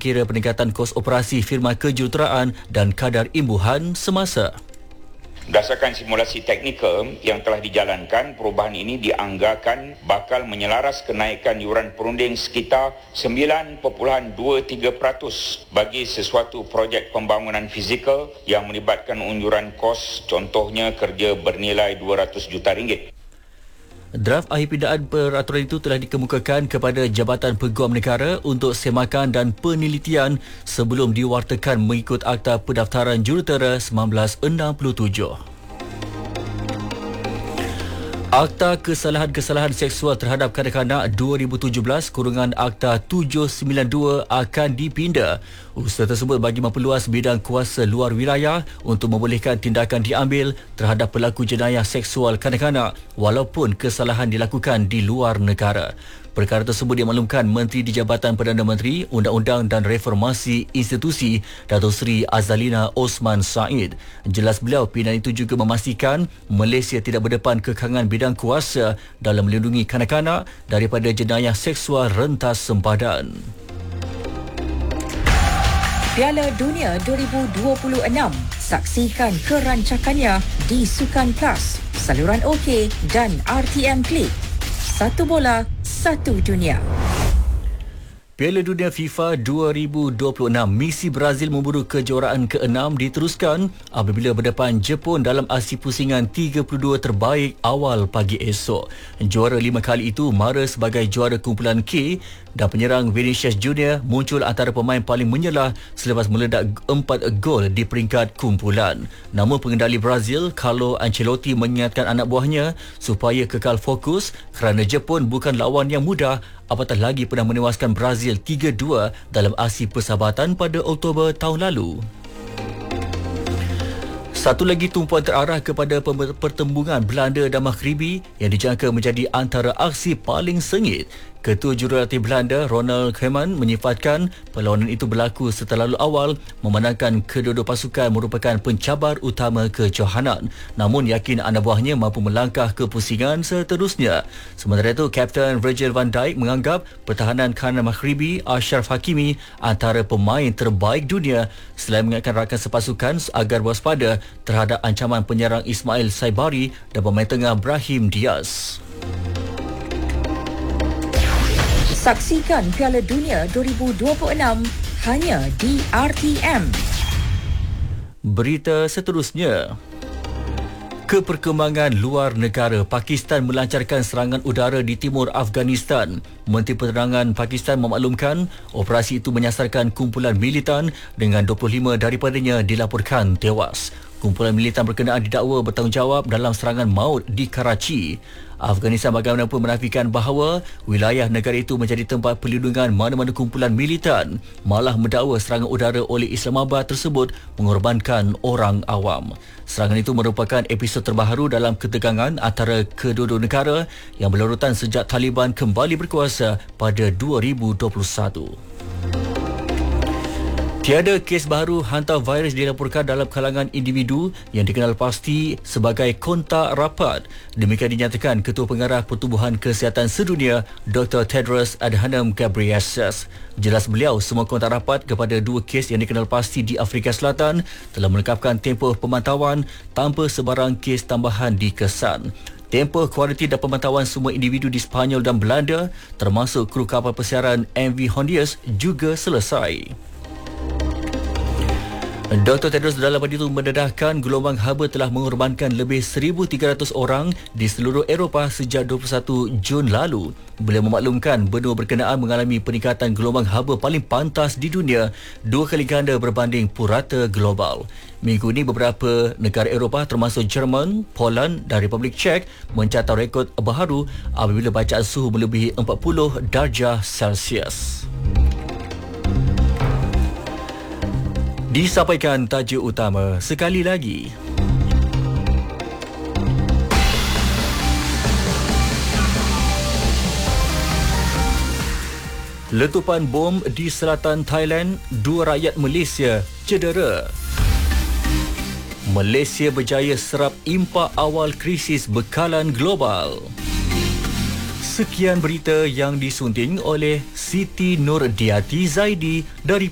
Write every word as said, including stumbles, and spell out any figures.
dikira peningkatan kos operasi firma kejuruteraan dan kadar imbuhan semasa. Berdasarkan simulasi teknikal yang telah dijalankan, perubahan ini dianggarkan bakal menyelaras kenaikan yuran perunding sekitar sembilan perpuluhan dua tiga peratus bagi sesuatu projek pembangunan fizikal yang melibatkan unjuran kos, contohnya kerja bernilai dua ratus juta ringgit. Draft akhir pindaan peraturan itu telah dikemukakan kepada Jabatan Peguam Negara untuk semakan dan penelitian sebelum diwartakan mengikut Akta Pendaftaran Jurutera sembilan belas enam puluh tujuh. Akta Kesalahan-Kesalahan Seksual Terhadap Kanak-kanak dua ribu tujuh belas kurungan Akta tujuh sembilan dua akan dipinda. Usaha tersebut bagi memperluas bidang kuasa luar wilayah untuk membolehkan tindakan diambil terhadap pelaku jenayah seksual kanak-kanak walaupun kesalahan dilakukan di luar negara. Perkara tersebut dimaklumkan Menteri di Jabatan Perdana Menteri, Undang-Undang dan Reformasi Institusi, Datuk Seri Azalina Osman Said. Jelas beliau, pindaan itu juga memastikan Malaysia tidak berdepan kekangan bidang kuasa dalam melindungi kanak-kanak daripada jenayah seksual rentas sempadan. Piala Dunia dua ribu dua puluh enam. Saksikan kerancakannya di Sukan Plus, saluran OK dan R T M Klik. Satu bola, satu dunia. Piala Dunia FIFA dua ribu dua puluh enam, misi Brazil memburu kejuaraan keenam diteruskan apabila berdepan Jepun dalam aksi pusingan tiga puluh dua terbaik awal pagi esok. Juara lima kali itu mara sebagai juara kumpulan K dan penyerang Vinicius Junior muncul antara pemain paling menyelah selepas meledak empat gol di peringkat kumpulan. Namun pengendali Brazil, Carlo Ancelotti, mengingatkan anak buahnya supaya kekal fokus kerana Jepun bukan lawan yang mudah, apatah lagi pernah menewaskan Brazil tiga dua dalam aksi persahabatan pada Oktober tahun lalu. Satu lagi tumpuan terarah kepada pertembungan Belanda dan Maghribi yang dijangka menjadi antara aksi paling sengit. Ketua Jurulatih Belanda, Ronald Koeman, menyifatkan perlawanan itu berlaku seterlalu awal memandangkan kedua-dua pasukan merupakan pencabar utama kejohanan. Namun yakin anak buahnya mampu melangkah ke pusingan seterusnya. Sementara itu, Kapten Virgil van Dijk menganggap pertahanan kanan Maghribi, Ashraf Hakimi, antara pemain terbaik dunia selain mengingatkan rakan sepasukan agar waspada terhadap ancaman penyerang Ismail Saibari dan pemain tengah Brahim Diaz. Saksikan Piala Dunia dua ribu dua puluh enam hanya di R T M. Berita seterusnya. Keperkembangan luar negara, Pakistan melancarkan serangan udara di timur Afghanistan. Menteri Penerangan Pakistan memaklumkan operasi itu menyasarkan kumpulan militan dengan dua puluh lima daripadanya dilaporkan tewas. Kumpulan militan berkenaan didakwa bertanggungjawab dalam serangan maut di Karachi. Afghanistan bagaimanapun menafikan bahawa wilayah negara itu menjadi tempat perlindungan mana-mana kumpulan militan, malah mendakwa serangan udara oleh Islamabad tersebut mengorbankan orang awam. Serangan itu merupakan episod terbaru dalam ketegangan antara kedua-dua negara yang berlarutan sejak Taliban kembali berkuasa pada dua ribu dua puluh satu. Tiada kes baru hantavirus dilaporkan dalam kalangan individu yang dikenal pasti sebagai kontak rapat. Demikian dinyatakan Ketua Pengarah Pertubuhan Kesihatan Sedunia, Doktor Tedros Adhanom Ghebreyesus. Jelas beliau, semua kontak rapat kepada dua kes yang dikenal pasti di Afrika Selatan telah melengkapkan tempoh pemantauan tanpa sebarang kes tambahan dikesan. Tempoh kuarantin dan pemantauan semua individu di Sepanyol dan Belanda, termasuk kru kapal persiaran M V Hondius, juga selesai. Doktor Tedros dalam pada itu mendedahkan gelombang haba telah mengorbankan lebih seribu tiga ratus orang di seluruh Eropah sejak dua puluh satu Jun lalu. Beliau memaklumkan benua berkenaan mengalami peningkatan gelombang haba paling pantas di dunia, dua kali ganda berbanding purata global. Minggu ini beberapa negara Eropah termasuk Jerman, Poland dan Republik Czech mencatat rekod baharu apabila bacaan suhu melebihi empat puluh darjah Celsius. Disampaikan tajuk utama sekali lagi. Letupan bom di selatan Thailand, dua rakyat Malaysia cedera. Malaysia berjaya serap impak awal krisis bekalan global. Sekian berita yang disunting oleh Siti Nurdiati Zaidi dari